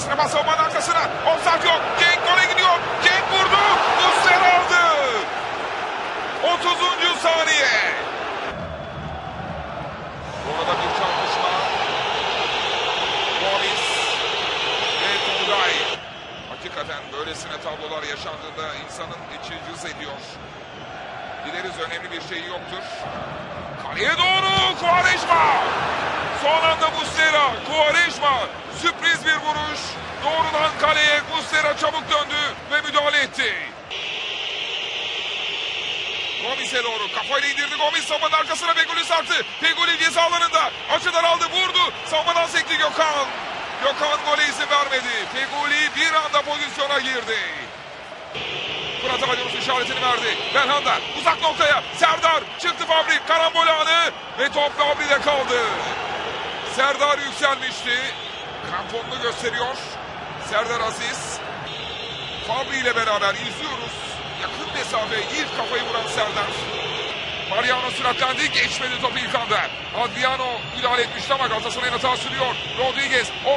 Sinema savunmanın arkasına. Offside yok. Cenk gole gidiyor. Cenk vurdu. Muslera aldı. 30. saniye. Orada bir çarpışma. Gomis ve Turgay. Hakikaten böylesine tablolar yaşandığında insanın içi cız ediyor. Dileriz önemli bir şey yoktur. Kaleye doğru Quaresma. Son anda Muslera. Quaresma. Sürpriz bir vuruş. Doğrudan kaleye Muslera çabuk döndü ve müdahale etti. Gomis'e doğru kafayla indirdi. Gomis savunmanın arkasına Feguli sarktı. Feguli ceza alanında. Açıdan aldı, vurdu. Savunmadan sekti Gökhan. Gökhan gole izin vermedi. Feguli bir anda pozisyona girdi. Fırat Aydınus işaretini verdi. Belhanda uzak noktaya. Serdar çıktı Fabri. Karambol anı ve top Fabri'de kaldı. Serdar yükselmişti. Kramponunu gösteriyor. Serdar Aziz. Fabri ile beraber izliyoruz. Yakın mesafe ilk kafayı vuran Serdar. Mariano süratlendi. Geçmedi topu ilk anda. Adriano müdahale etmişti ama Galatasaray'ın hata sürüyor. Rodriguez.